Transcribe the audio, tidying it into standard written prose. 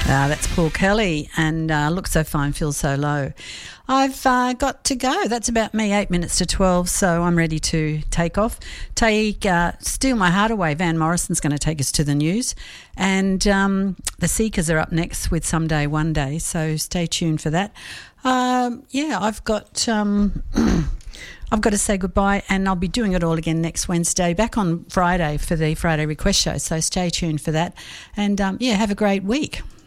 That's Paul Kelly and Look So Fine, Feel So Low. I've got to go. That's about me, 8 minutes to 12, so I'm ready to take off. Steal My Heart Away. Van Morrison's going to take us to the news. And the Seekers are up next with Someday, One Day, so stay tuned for that. I've got... I've got to say goodbye, and I'll be doing it all again next Wednesday, back on Friday for the Friday Request Show, so stay tuned for that. And, have a great week.